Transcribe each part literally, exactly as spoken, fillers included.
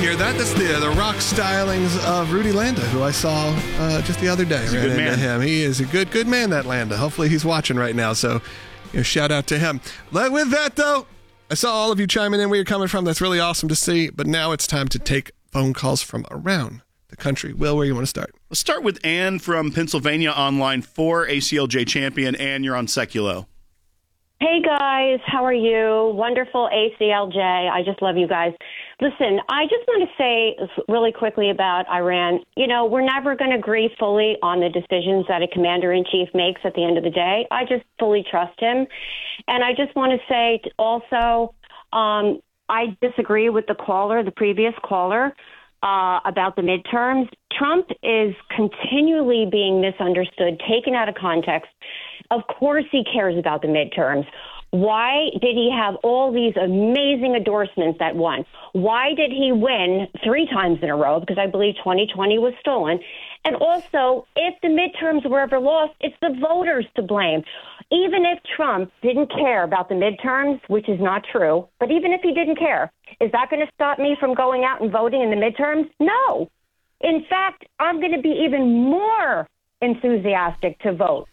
hear that? That's the the rock stylings of Rudy Landa, who I saw uh, just the other day. He's a Ran good into man. him. He is a good, good man, that Landa. Hopefully he's watching right now, so you know, shout out to him. But with that, though, I saw all of you chiming in where you're coming from. That's really awesome to see. But now it's time to take phone calls from around the country. Will, where you want to start? Let's start with Ann from Pennsylvania on line four, A C L J champion. Ann, you're on Seculo. Hey, guys. How are you? Wonderful A C L J. I just love you guys. Listen, I just want to say really quickly about Iran. You know, we're never going to agree fully on the decisions that a commander-in-chief makes at the end of the day. I just fully trust him. And I just want to say also, um, I disagree with the caller, the previous caller, uh, about the midterms. Trump is continually being misunderstood, taken out of context. Of course he cares about the midterms. Why did he have all these amazing endorsements that won? Why did he win three times in a row? Because I believe twenty twenty was stolen. And also, if the midterms were ever lost, it's the voters to blame. Even if Trump didn't care about the midterms, which is not true, but even if he didn't care, is that going to stop me from going out and voting in the midterms? No. In fact, I'm going to be even more enthusiastic to vote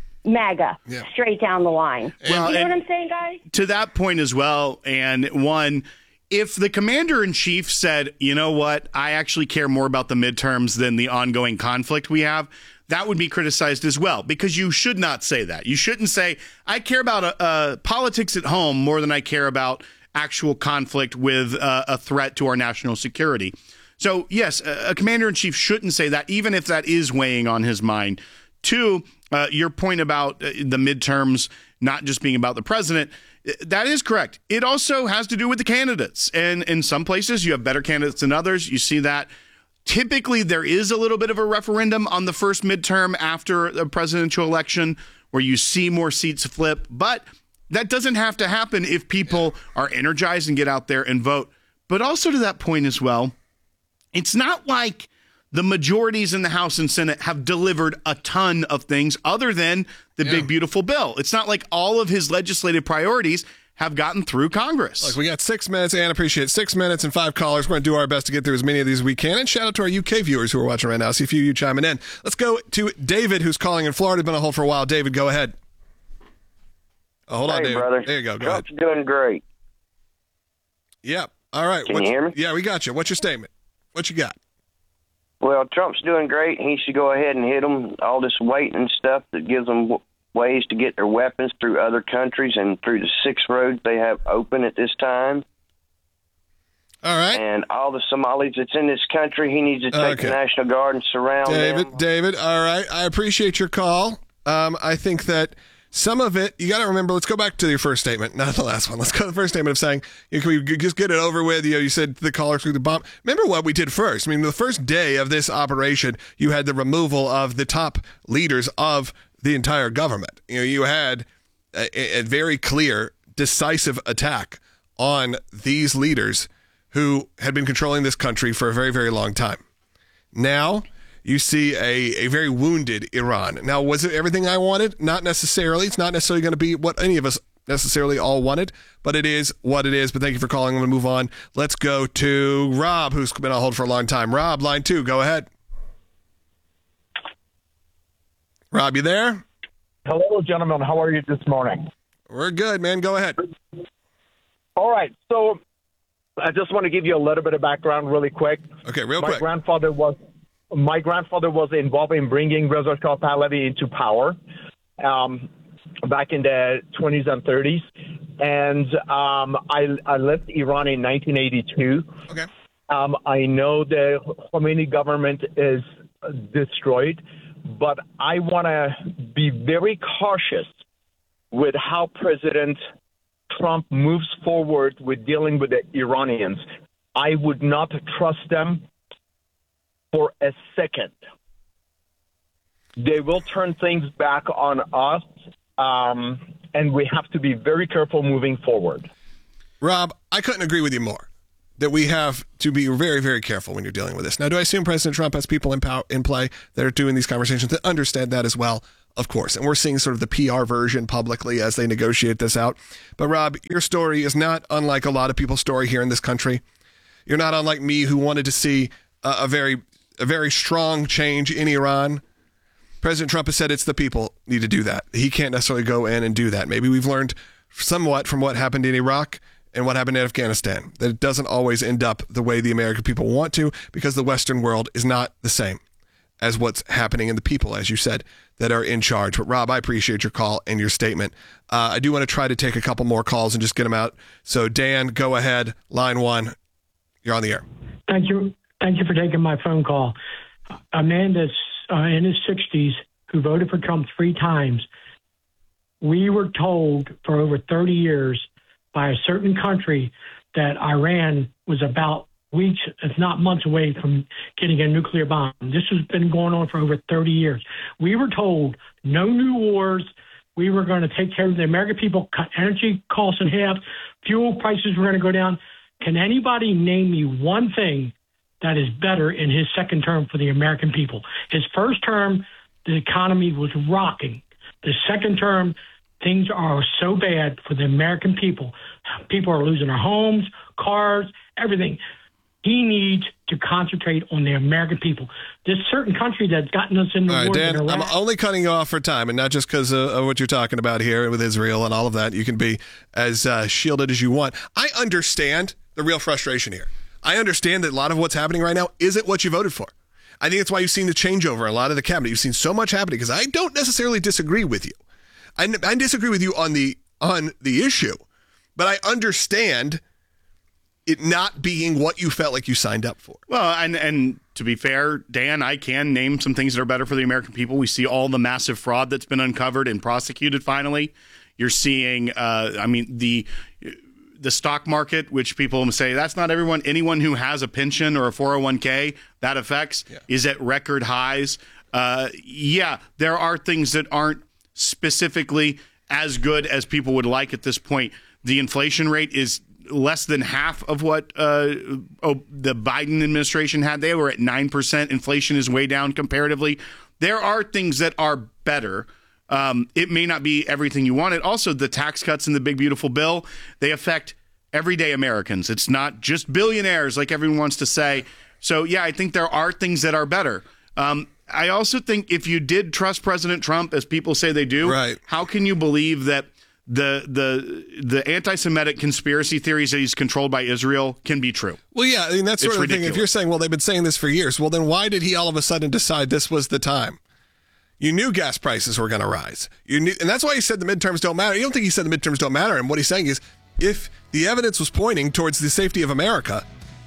MAGA yeah. straight down the line. Well, you know what I'm saying, guys? To that point as well, and one, if the commander-in-chief said, you know what, I actually care more about the midterms than the ongoing conflict we have, that would be criticized as well, because you should not say that. You shouldn't say, I care about uh, uh, politics at home more than I care about actual conflict with uh, a threat to our national security. So, yes, a, a commander-in-chief shouldn't say that, even if that is weighing on his mind. Two, uh, your point about uh, the midterms not just being about the president, that is correct. It also has to do with the candidates. And in some places, you have better candidates than others. You see that. Typically, there is a little bit of a referendum on the first midterm after a presidential election where you see more seats flip. But that doesn't have to happen if people are energized and get out there and vote. But also to that point as well, it's not like the majorities in the House and Senate have delivered a ton of things other than the yeah. big, beautiful bill. It's not like all of his legislative priorities have gotten through Congress. Look, we got six minutes, and appreciate six minutes and five callers. We're going to do our best to get through as many of these as we can. And shout out to our U K viewers who are watching right now. See a few of you chiming in. Let's go to David, who's calling in Florida. Been on hold for a while. David, go ahead. Oh, hold hey, on, David. Brother. There you go. Go Trump's ahead. doing great. Yep. All right. Can What's, you hear me? Yeah, we got you. What's your statement? What you got? Well, Trump's doing great. He should go ahead and hit them. All this weight and stuff that gives them w- ways to get their weapons through other countries and through the six roads they have open at this time. All right. And all the Somalis that's in this country, he needs to take okay. the National Guard and surround David, them. David, all right. I appreciate your call. Um, I think that some of it, you got to remember, let's go back to your first statement, not the last one. Let's go to the first statement of saying, you know, can we just get it over with? You know, you said the caller threw the bomb. Remember what we did first. I mean, the first day of this operation, you had the removal of the top leaders of the entire government. You know, you had a, a very clear, decisive attack on these leaders who had been controlling this country for a very, very long time. Now, you see a, a very wounded Iran. Now, was it everything I wanted? Not necessarily. It's not necessarily going to be what any of us necessarily all wanted, but it is what it is. But thank you for calling. I'm going to move on. Let's go to Rob, who's been on hold for a long time. Rob, line two, go ahead. Rob, you there? Hello, gentlemen. How are you this morning? We're good, man. Go ahead. All right. So I just want to give you a little bit of background really quick. Okay, real my quick. Grandfather was, my grandfather was involved in bringing Reza Shah Pahlavi into power um, back in the twenties and thirties. And um, I, I left Iran in nineteen eighty-two. Okay. Um, I know the Khomeini government is destroyed, but I want to be very cautious with how President Trump moves forward with dealing with the Iranians. I would not trust them for a second. They will turn things back on us, um, and we have to be very careful moving forward. Rob, I couldn't agree with you more. That we have to be very, very careful when you're dealing with this. Now, do I assume President Trump has people in, pow- in play that are doing these conversations that understand that as well? Of course. And we're seeing sort of the P R version publicly as they negotiate this out. But Rob, your story is not unlike a lot of people's story here in this country. You're not unlike me who wanted to see a, a very a very strong change in Iran. President Trump has said it's the people need to do that. He can't necessarily go in and do that. Maybe we've learned somewhat from what happened in Iraq and what happened in Afghanistan, that it doesn't always end up the way the American people want to, because the Western world is not the same as what's happening in the people, as you said, that are in charge. But Rob, I appreciate your call and your statement. Uh, I do want to try to take a couple more calls and just get them out. So Dan, go ahead. Line one, you're on the air. Thank you. Thank you for taking my phone call. A man that's uh, in his sixties who voted for Trump three times. We were told for over thirty years by a certain country that Iran was about weeks, if not months away from getting a nuclear bomb. This has been going on for over thirty years. We were told no new wars. We were going to take care of the American people, cut energy costs in half, fuel prices were going to go down. Can anybody name me one thing that is better in his second term for the American people? His first term, the economy was rocking. The second term, things are so bad for the American people. People are losing their homes, cars, everything. He needs to concentrate on the American people. This certain country that's gotten us in the all right, war. Dan, in Iraq, I'm only cutting you off for time, and not just because of, of what you're talking about here with Israel and all of that. You can be as uh, shielded as you want. I understand the real frustration here. I understand that a lot of what's happening right now isn't what you voted for. I think that's why you've seen the changeover in a lot of the cabinet. You've seen so much happening, because I don't necessarily disagree with you. I, I disagree with you on the on the issue, but I understand it not being what you felt like you signed up for. Well, and and to be fair, Dan, I can name some things that are better for the American people. We see all the massive fraud that's been uncovered and prosecuted finally. You're seeing, uh, I mean, the the stock market, which people say that's not everyone. Anyone who has a pension or a four oh one k that affects yeah. is at record highs. Uh, yeah, there are things that aren't specifically as good as people would like at this point. The inflation rate is less than half of what uh, oh, the Biden administration had. They were at nine percent. Inflation is way down comparatively. There are things that are better. Um, it may not be everything you wanted. Also, the tax cuts in the big, beautiful bill, they affect everyday Americans. It's not just billionaires like everyone wants to say. So, yeah, I think there are things that are better. Um, I also think if you did trust President Trump, as people say they do, right. how can you believe that the the the anti-Semitic conspiracy theories that he's controlled by Israel can be true? Well, yeah, I mean, that's sort it's of the ridiculous. thing. If you're saying, well, they've been saying this for years, well, then why did he all of a sudden decide this was the time? You knew gas prices were going to rise. You knew, and that's why he said the midterms don't matter. You don't think he said the midterms don't matter. And what he's saying is, if the evidence was pointing towards the safety of America,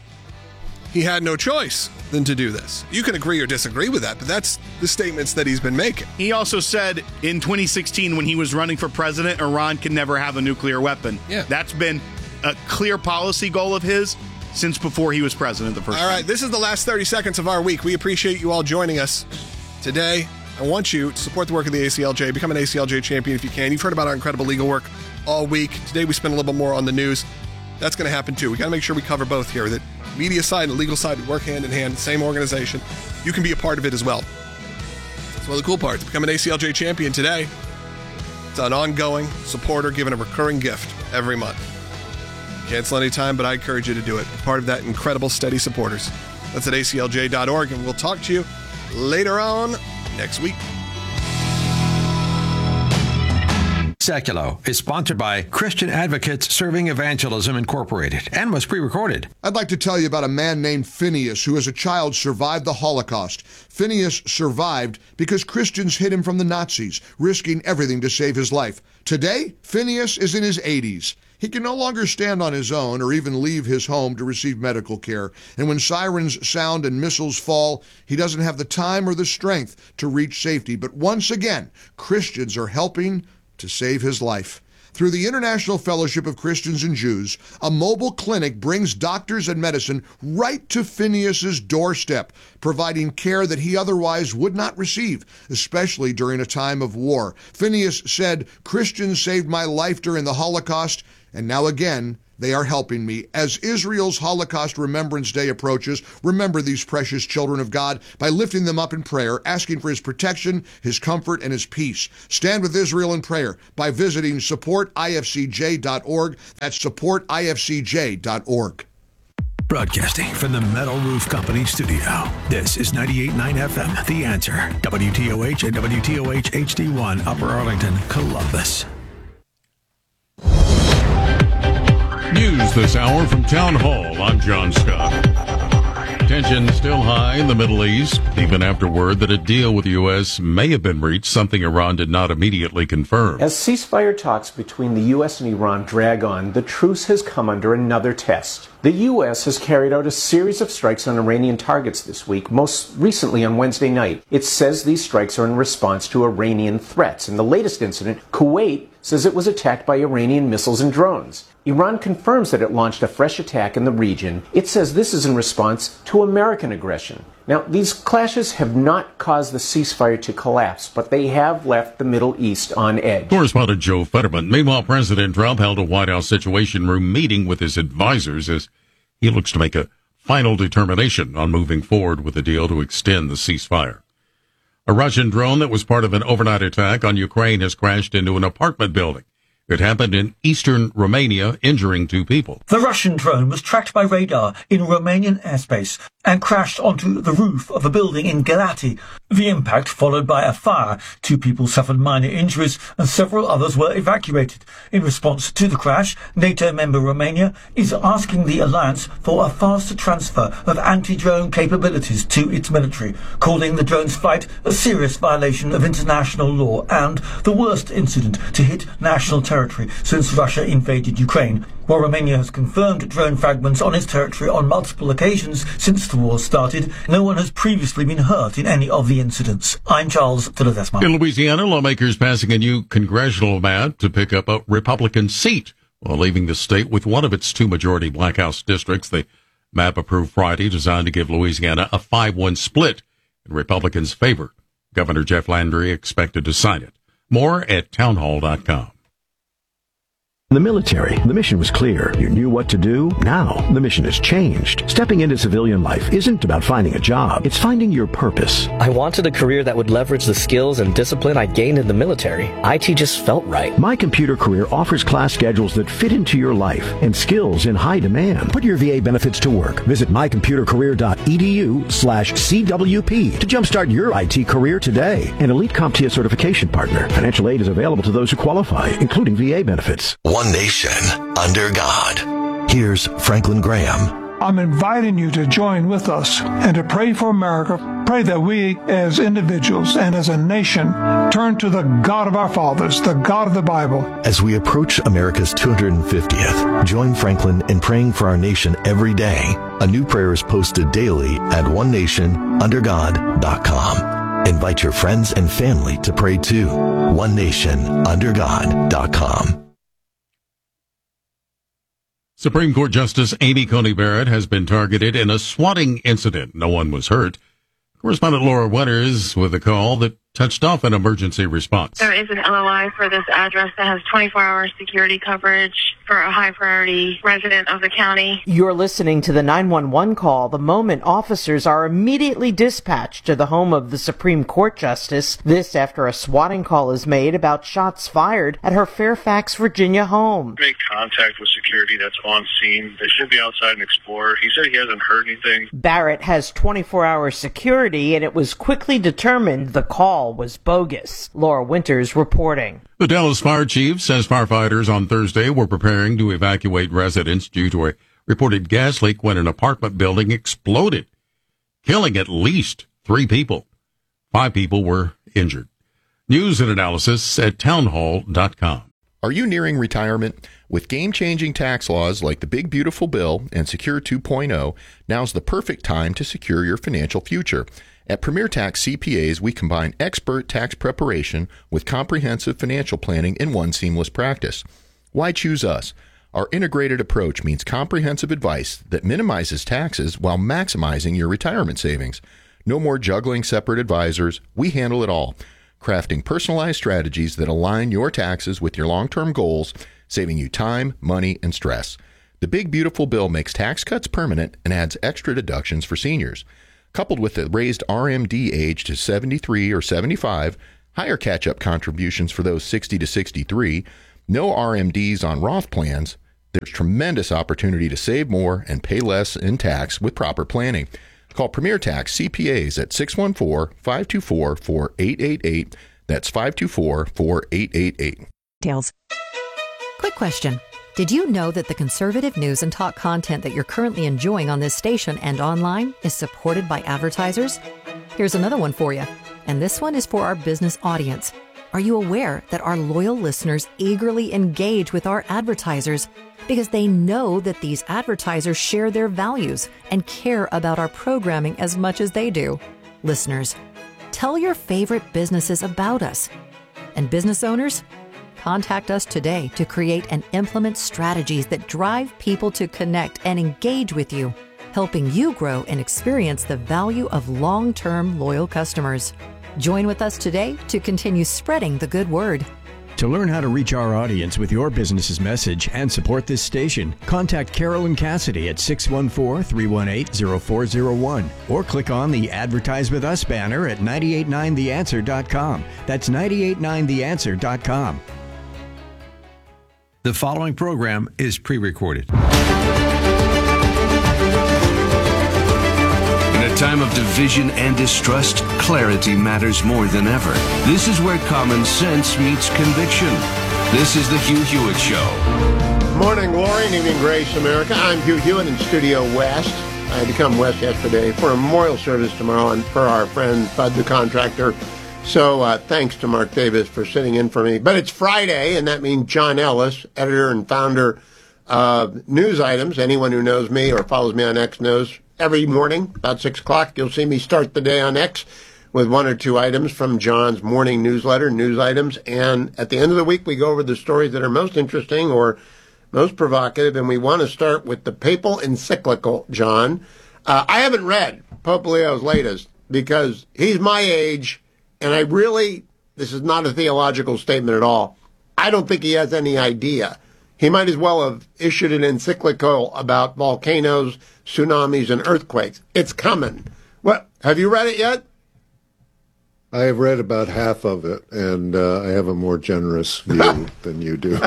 he had no choice than to do this. You can agree or disagree with that, but that's the statements that he's been making. He also said in twenty sixteen, when he was running for president, Iran can never have a nuclear weapon. Yeah. That's been a clear policy goal of his since before he was president the first All right, time. this is the last thirty seconds of our week. We appreciate you all joining us today. I want you to support the work of the A C L J. Become an A C L J champion if you can. You've heard about our incredible legal work all week. Today we spent a little bit more on the news. That's going to happen too. We got to make sure we cover both here. The media side and the legal side work hand in hand. Same organization. You can be a part of it as well. That's one of the cool parts. Become an A C L J champion today. It's an ongoing supporter given a recurring gift every month. Cancel anytime, but I encourage you to do it. Part of that incredible steady supporters. That's at A C L J dot org, and we'll talk to you later on next week. Seculo is sponsored by Christian Advocates Serving Evangelism Incorporated and was pre-recorded. I'd like to tell you about a man named Phineas who as a child survived the Holocaust. Phineas survived because Christians hid him from the Nazis, risking everything to save his life. Today, Phineas is in his eighties. He can no longer stand on his own or even leave his home to receive medical care. And when sirens sound and missiles fall, he doesn't have the time or the strength to reach safety. But once again, Christians are helping to save his life. Through the International Fellowship of Christians and Jews, a mobile clinic brings doctors and medicine right to Phineas's doorstep, providing care that he otherwise would not receive, especially during a time of war. Phineas said, "Christians saved my life during the Holocaust, and now again, they are helping me." As Israel's Holocaust Remembrance Day approaches, remember these precious children of God by lifting them up in prayer, asking for his protection, his comfort, and his peace. Stand with Israel in prayer by visiting support I F C J dot org. That's support I F C J dot org. Broadcasting from the Metal Roof Company studio, this is ninety-eight point nine F M, The Answer, W T O H and W T O H H D one, Upper Arlington, Columbus. News this hour from Town Hall. I'm John Scott. Tension still high in the Middle East, even after word that a deal with the U S may have been reached, something Iran did not immediately confirm. As ceasefire talks between the U S and Iran drag on, the truce has come under another test. The U S has carried out a series of strikes on Iranian targets this week, most recently on Wednesday night. It says these strikes are in response to Iranian threats. In the latest incident, Kuwait says it was attacked by Iranian missiles and drones. Iran confirms that it launched a fresh attack in the region. It says this is in response to American aggression. Now, these clashes have not caused the ceasefire to collapse, but they have left the Middle East on edge. Correspondent Joe Fetterman. Meanwhile, President Trump held a White House Situation Room meeting with his advisors as he looks to make a final determination on moving forward with a deal to extend the ceasefire. A Russian drone that was part of an overnight attack on Ukraine has crashed into an apartment building. It happened in eastern Romania, injuring two people. The Russian drone was tracked by radar in Romanian airspace and crashed onto the roof of a building in Galati. The impact followed by a fire. Two people suffered minor injuries and several others were evacuated. In response to the crash, NATO member Romania is asking the alliance for a faster transfer of anti-drone capabilities to its military, calling the drone's flight a serious violation of international law and the worst incident to hit national territory since Russia invaded Ukraine. While Romania has confirmed drone fragments on its territory on multiple occasions since the war started, no one has previously been hurt in any of the incidents. I'm Charles de Ledesma. In Louisiana, lawmakers passing a new congressional map to pick up a Republican seat while leaving the state with one of its two majority Black House districts. The map approved Friday, designed to give Louisiana a five one split in Republicans' favor. Governor Jeff Landry expected to sign it. More at townhall dot com. In the military, the mission was clear. You knew what to do. Now, the mission has changed. Stepping into civilian life isn't about finding a job. It's finding your purpose. I wanted a career that would leverage the skills and discipline I gained in the military. I T just felt right. My Computer Career offers class schedules that fit into your life and skills in high demand. Put your V A benefits to work. Visit my computer career dot e d u slash C W P to jumpstart your I T career today. An Elite CompTIA certification partner. Financial aid is available to those who qualify, including V A benefits. One nation under God. Here's Franklin Graham. I'm inviting you to join with us and to pray for America. Pray that we as individuals and as a nation turn to the God of our fathers, the God of the Bible. As we approach America's two hundred fiftieth, join Franklin in praying for our nation every day. A new prayer is posted daily at one nation under god dot com. Invite your friends and family to pray too. one nation under god dot com. Supreme Court Justice Amy Coney Barrett has been targeted in a swatting incident. No one was hurt. Correspondent Laura Winters with a call that touched off an emergency response. There is an L O I for this address that has twenty-four hour security coverage for a high-priority resident of the county. You're listening to the nine one one call the moment officers are immediately dispatched to the home of the Supreme Court Justice. This after a swatting call is made about shots fired at her Fairfax, Virginia home. Make contact with security that's on scene. They should be outside and explore. He said he hasn't heard anything. Barrett has twenty-four hour security, and it was quickly determined the call was bogus. Laura Winters reporting. The Dallas Fire Chief says firefighters on Thursday were preparing to evacuate residents due to a reported gas leak when an apartment building exploded, killing at least three people. Five people were injured. News and analysis at townhall dot com. Are you nearing retirement? With game-changing tax laws like the Big Beautiful Bill and Secure two point oh, now's the perfect time to secure your financial future. At Premier Tax C P As, we combine expert tax preparation with comprehensive financial planning in one seamless practice. Why choose us? Our integrated approach means comprehensive advice that minimizes taxes while maximizing your retirement savings. No more juggling separate advisors. We handle it all, crafting personalized strategies that align your taxes with your long-term goals, saving you time, money, and stress. The Big Beautiful Bill makes tax cuts permanent and adds extra deductions for seniors. Coupled with the raised R M D age to seventy-three or seventy-five, higher catch-up contributions for those sixty to sixty-three, no R M Ds on Roth plans, There's tremendous opportunity to save more and pay less in tax with proper planning. Call Premier Tax C P As at six one four, five two four, four eight eight eight. That's five two four, four eight eight eight. Details. Quick question. Did you know that the conservative news and talk content that you're currently enjoying on this station and online is supported by advertisers? Here's another one for you. And this one is for our business audience. Are you aware that our loyal listeners eagerly engage with our advertisers because they know that these advertisers share their values and care about our programming as much as they do? Listeners, tell your favorite businesses about us. And business owners, contact us today to create and implement strategies that drive people to connect and engage with you, helping you grow and experience the value of long-term loyal customers. Join with us today to continue spreading the good word. To learn how to reach our audience with your business's message and support this station, contact Carolyn Cassidy at six one four, three one eight, zero four zero one or click on the Advertise With Us banner at nine eight nine the answer dot com. That's nine eight nine the answer dot com. The following program is pre-recorded. In a time of division and distrust, clarity matters more than ever. This is where common sense meets conviction. This is the Hugh Hewitt Show. Morning glory and evening grace, America. I'm Hugh Hewitt in Studio West. I had to come west yesterday for a memorial service tomorrow and for our friend Bud the contractor. So uh, thanks to Mark Davis for sitting in for me. But it's Friday, and that means John Ellis, editor and founder of News Items. Anyone who knows me or follows me on X knows every morning about six o'clock you'll see me start the day on X with one or two items from John's morning newsletter, News Items. And at the end of the week, we go over the stories that are most interesting or most provocative. And we want to start with the papal encyclical, John. Uh, I haven't read Pope Leo's latest because he's my age. And I really, this is not a theological statement at all. I don't think he has any idea. He might as well have issued an encyclical about volcanoes, tsunamis, and earthquakes. It's coming. What? Have you read it yet? I have read about half of it, and uh, I have a more generous view than you do.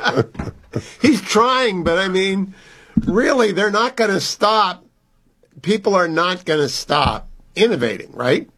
He's trying, but I mean, really, they're not going to stop. People are not going to stop innovating, right?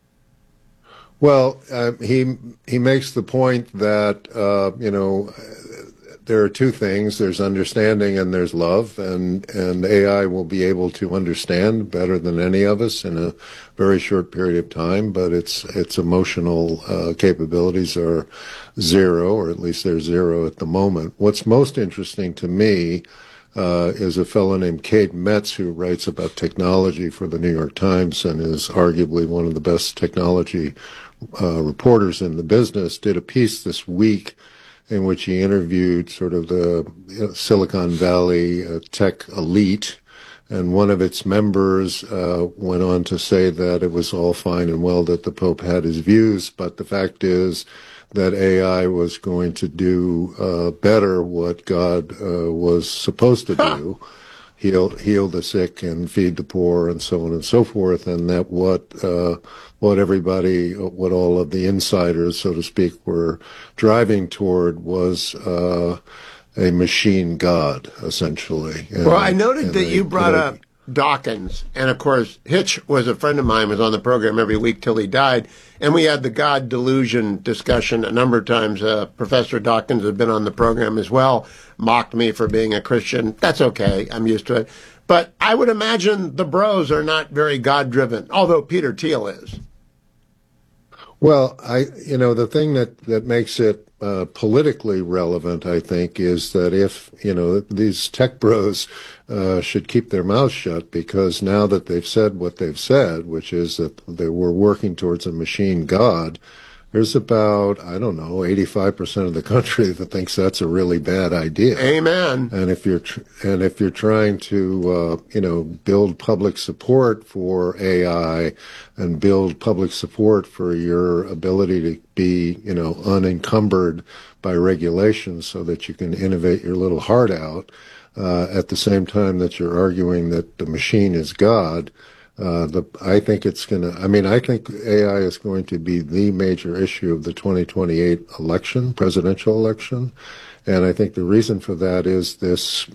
Well, uh, he he makes the point that, uh, you know, there are two things. There's understanding and there's love, and, and A I will be able to understand better than any of us in a very short period of time, but its its emotional uh, capabilities are zero, or at least they're zero at the moment. What's most interesting to me uh, is a fellow named Kate Metz, who writes about technology for the New York Times and is arguably one of the best technology uh, reporters in the business, did a piece this week in which he interviewed sort of the Silicon Valley uh, tech elite, and one of its members uh, went on to say that it was all fine and well that the Pope had his views, but the fact is that A I was going to do uh, better what God uh, was supposed to do, heal heal the sick and feed the poor and so on and so forth, and that what uh, what everybody, what all of the insiders, so to speak, were driving toward was uh, a machine god, essentially. And, well, I noted that they, you brought they, up Dawkins, and of course, Hitch was a friend of mine, was on the program every week till he died, and we had the God delusion discussion a number of times. Uh, Professor Dawkins had been on the program as well, mocked me for being a Christian. That's okay, I'm used to it. But I would imagine the bros are not very God-driven, although Peter Thiel is. Well, I, you know, the thing that, that makes it uh, politically relevant, I think, is that if, you know, these tech bros uh, should keep their mouths shut, because now that they've said what they've said, which is that they were working towards a machine god, there's about, I don't know, eighty-five percent of the country that thinks that's a really bad idea. Amen. And if you're tr- and if you're trying to, uh, you know, build public support for A I and build public support for your ability to be, you know, unencumbered by regulations so that you can innovate your little heart out, uh, at the same time that you're arguing that the machine is God, Uh, the I think it's going to. I mean, I think A I is going to be the major issue of the twenty twenty-eight election, presidential election. And I think the reason for that is this